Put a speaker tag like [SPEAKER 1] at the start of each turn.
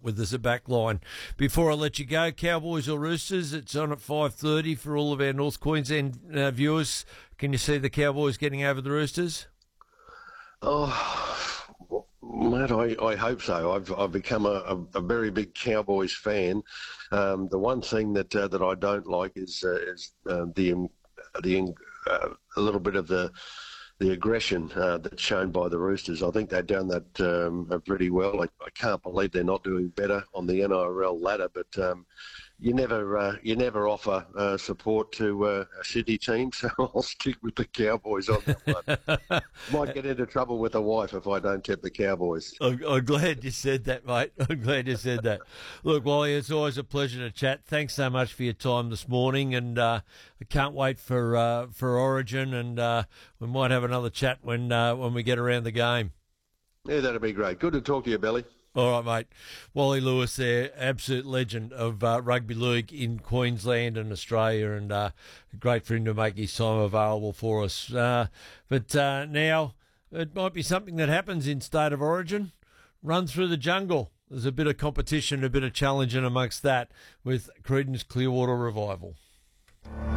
[SPEAKER 1] with us at Backline. Before I let you go, Cowboys or Roosters? It's on at 5:30 for all of our North Queensland viewers. Can you see the Cowboys getting over the Roosters?
[SPEAKER 2] Oh, mate, I hope so. I've become a very big Cowboys fan. The one thing that I don't like is the a little bit of the aggression that's shown by the Roosters. I think they've done that pretty well. I can't believe they're not doing better on the NRL ladder, but you never offer support to a Sydney team, so I'll stick with the Cowboys on that one. Might get into trouble with the wife if I don't tip the Cowboys.
[SPEAKER 1] I'm glad you said that, mate. I'm glad you said that. Look, Wally, it's always a pleasure to chat. Thanks so much for your time this morning, and I can't wait for Origin, and we might have another chat when we get around the game.
[SPEAKER 2] Yeah, that'd be great. Good to talk to you, Billy.
[SPEAKER 1] All right, mate. Wally Lewis there, absolute legend of rugby league in Queensland and Australia, and great for him to make his time available for us. But now it might be something that happens in State of Origin. Run through the jungle. There's a bit of competition, a bit of challenge in amongst that with Creedence Clearwater Revival.